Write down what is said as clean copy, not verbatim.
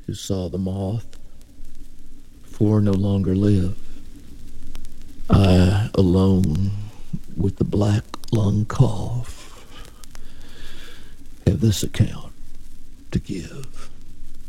who saw the moth for no longer live. I, alone with the black lung cough, have this account to give.